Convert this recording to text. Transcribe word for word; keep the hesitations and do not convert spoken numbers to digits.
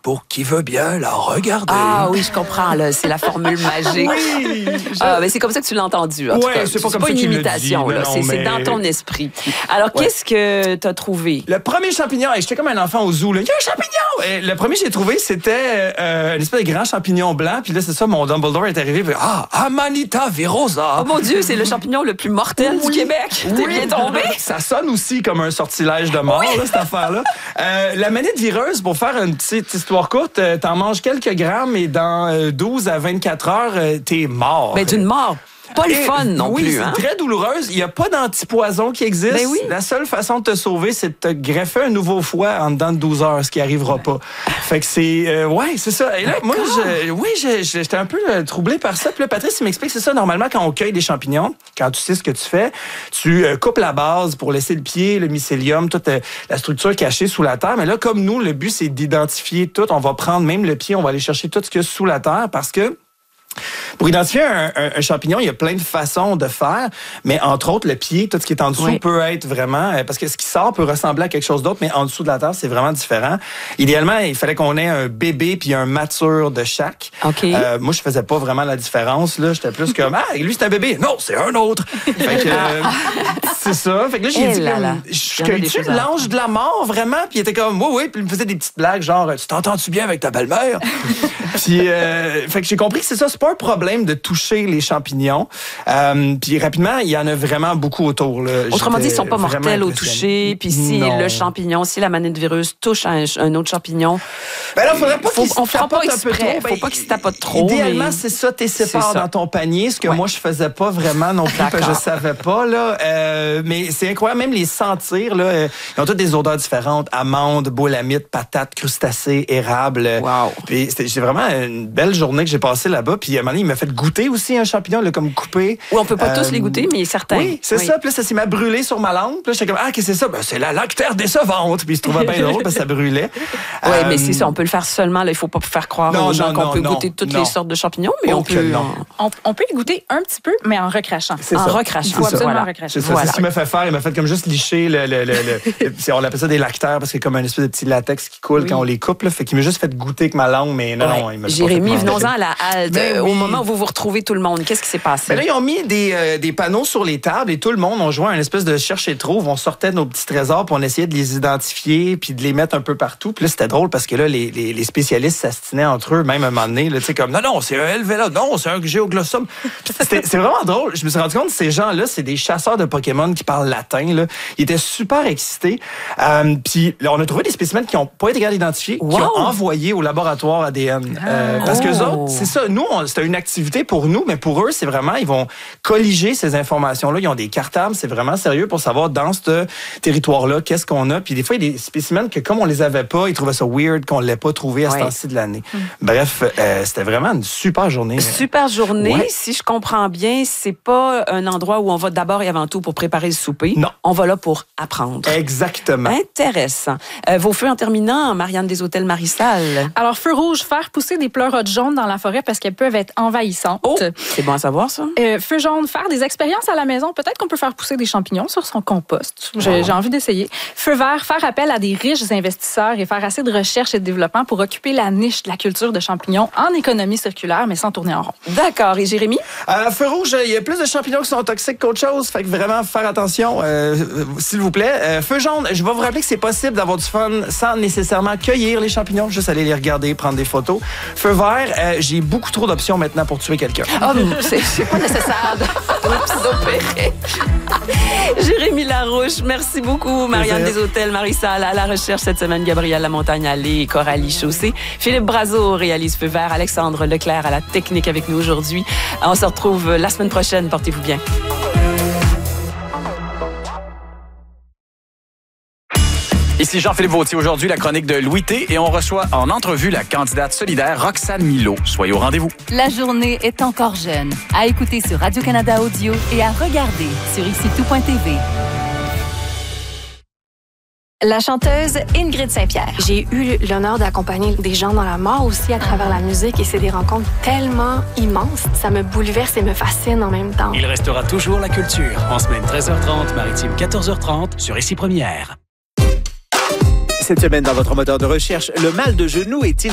pour qui veut bien la regarder. Ah oui, je comprends, là. C'est la formule magique. Oui! Je... Ah, mais c'est comme ça que tu l'as entendu, en ouais, tout cas. c'est pas, c'est comme pas ça une qu'il imitation, le dit. là. Non, c'est, mais... c'est dans ton esprit. Alors, ouais. Qu'est-ce que tu as trouvé? Le premier champignon, et j'étais comme un enfant au zoo, là. Il y a un champignon! Et le premier que j'ai trouvé, c'était euh, une espèce de grand champignon blanc. Puis là, c'est ça, mon Dumbledore est arrivé. Puis, ah, Amanita virosa! Oh mon Dieu, c'est le champignon le plus mortel oui. du Québec. Oui. T'es bien tombé? Ça sonne aussi comme un sortilège de mort, oui. là, cette affaire-là. Euh, la manette vireuse, pour faire une petite histoire courte, euh, t'en manges quelques grammes et dans euh, douze à vingt-quatre heures, euh, t'es mort. Ben, d'une mort. Pas le fun non oui, plus. Oui, hein? c'est très douloureuse. Il n'y a pas d'antipoison qui existe. Ben oui. La seule façon de te sauver, c'est de te greffer un nouveau foie en dedans de douze heures, ce qui n'arrivera pas. Fait que c'est... Euh, ouais, c'est ça. Et là, moi, je, oui, je, je, j'étais un peu euh, troublé par ça. Puis là, Patrice, il m'explique, c'est ça, normalement, quand on cueille des champignons, quand tu sais ce que tu fais, tu euh, coupes la base pour laisser le pied, le mycélium, toute euh, la structure cachée sous la terre. Mais là, comme nous, le but, c'est d'identifier tout. On va prendre même le pied, on va aller chercher tout ce qu'il y a sous la terre parce que pour identifier un, un, un champignon, il y a plein de façons de faire, mais entre autres, le pied, tout ce qui est en dessous oui. peut être vraiment... Parce que ce qui sort peut ressembler à quelque chose d'autre, mais en dessous de la terre, c'est vraiment différent. Idéalement, il fallait qu'on ait un bébé puis un mature de chaque. Okay. Euh, moi, je faisais pas vraiment la différence. Là. J'étais plus comme, ah, lui, c'est un bébé. Non, c'est un autre. Fait que, euh, c'est ça. Fait que là, j'ai dit, là, là. je cueille-tu l'ange de la mort, vraiment? Puis il était comme, oui, oui. Puis il me faisait des petites blagues, genre, tu t'entends-tu bien avec ta belle-mère? Puis, euh, fait que j'ai compris que c'est ça, c'est pas un problème de toucher les champignons. Euh, puis rapidement, il y en a vraiment beaucoup autour. Là. Autrement dit, ils sont pas mortels au toucher. Puis si non. le champignon, si la manette vireuse touche un, un autre champignon, ben là, faudrait pas faut, qu'il on fera pas exprès. Trop. Faut pas qu'il se tapote trop. Idéalement, mais... c'est ça, t'es séparé dans ton panier, ce que ouais. moi je faisais pas vraiment non plus, que je savais pas là. Euh, mais c'est incroyable, même les sentir là, ils ont toutes des odeurs différentes, amandes, boulamite, patates, crustacés, érable. Wow. Puis c'était j'ai vraiment une belle journée que j'ai passée là-bas. Puis à un moment donné, il m'a fait goûter aussi un champignon, là, comme coupé. Oui, on peut pas euh, tous les goûter, mais certains. Oui, c'est oui. ça. Puis là, ça s'est mis brûlé sur ma langue. Puis là, j'étais comme, ah, qu'est-ce que c'est ça? Ben, c'est la lactaire décevante. Puis il se trouvait bien drôle parce que ça brûlait. Oui, euh, mais c'est ça. On peut le faire seulement. Là, il faut pas faire croire non, aux gens non, qu'on non, peut non, goûter toutes non. les sortes de champignons, mais oh, on peut. Non. On, on peut les goûter un petit peu, mais en recrachant. C'est en ça. recrachant. Il faut absolument voilà. recracher. C'est ça. Voilà. C'est ce qu'il m'a fait faire. Il m'a fait comme juste licher le. le, le, le on appelle ça des lactaires parce que c'est comme un espèce de petit latex qui coule oui. quand on les coupe. Là. Fait qu'il m'a juste fait goûter avec ma langue, mais non, ouais. non, il m'a Jérémy, venons-en à la halte. Ben, Au oui. moment où vous vous retrouvez tout le monde, qu'est-ce qui s'est passé? Ben là, ils ont mis des, euh, des panneaux sur les tables et tout le monde, on jouait à une espèce de cherche et trouve. On sortait de nos petits trésors puis on essayait de les identifier puis de les mettre un peu partout. Puis là, c'était drôle parce que là, les, les, les spécialistes s'astinaient entre eux, même à un moment donné. Tu sais, comme, non, non, c'est un Helvela, non, c'est un Géoglossum. C'est vraiment drôle. Je me suis rendu compte que ces gens-là, c'est des chasseurs de Pokémon qui parlent latin. Là. Ils étaient super excités. Euh, puis là, on a trouvé des spécimens qui n'ont pas été capables d'identifier, wow. qui ont envoyé au laboratoire A D N. Ah. Euh, parce que eux autres, c'est ça. Nous, on, c'était une activité pour nous, mais pour eux, c'est vraiment, ils vont colliger ces informations-là. Ils ont des cartables, c'est vraiment sérieux pour savoir dans ce territoire-là, qu'est-ce qu'on a. Puis des fois, il y a des spécimens que comme on les avait pas, ils trouvaient ça weird qu'on ne l'ait pas trouvé à ce ouais. temps-ci de l'année. Mm. Bref, euh, c'était vraiment une super journée. Super journée. Ouais. Si je comprends bien, c'est pas un endroit où on va d'abord et avant tout pour préparer le souper. Non. On va là pour apprendre. Exactement. Intéressant. Euh, vos feux en terminant, Marianne des Hôtels Marissal. Alors, feu rouge, faire pousser des pleurotes jaunes dans la forêt parce qu'elles peuvent être envahissantes. Oh, c'est bon à savoir, ça. Euh, feu jaune, faire des expériences à la maison. Peut-être qu'on peut faire pousser des champignons sur son compost. J'ai, j'ai envie d'essayer. Feu vert, faire appel à des riches investisseurs et faire assez de recherche et de développement pour occuper la niche de la culture de champignons en économie circulaire, mais sans tourner en rond. D'accord. Et Jérémy? Euh, feu rouge, il y a plus de champignons qui sont toxiques qu'autre chose. Fait que vraiment, faire attention, euh, s'il vous plaît. Euh, feu jaune, je vais vous rappeler que c'est possible d'avoir du fun sans nécessairement cueillir les champignons, juste aller les regarder, prendre des photos. Feu vert, euh, j'ai beaucoup trop d'options maintenant pour tuer quelqu'un. Oh, c'est, c'est pas nécessaire d'opérer. Jérémy Larouche, merci beaucoup. Marianne des Hôtels Marissal à la recherche cette semaine. Gabrielle Lamontagne Allée et Coralie Chaussé. Philippe Brazeau réalise Feu vert. Alexandre Leclerc à la technique avec nous aujourd'hui. On se retrouve la semaine prochaine. Portez-vous bien. Ici Jean-Philippe Vautier, aujourd'hui la chronique de Louis T et on reçoit en entrevue la candidate solidaire Roxane Milo. Soyez au rendez-vous. La journée est encore jeune. À écouter sur Radio-Canada Audio et à regarder sur ici tout point t v. La chanteuse Ingrid Saint-Pierre. J'ai eu l'honneur d'accompagner des gens dans la mort aussi à travers la musique et c'est des rencontres tellement immenses. Ça me bouleverse et me fascine en même temps. Il restera toujours la culture. En semaine treize heures trente, maritime quatorze heures trente sur Ici Première. Cette semaine, dans votre moteur de recherche, le mal de genou est-il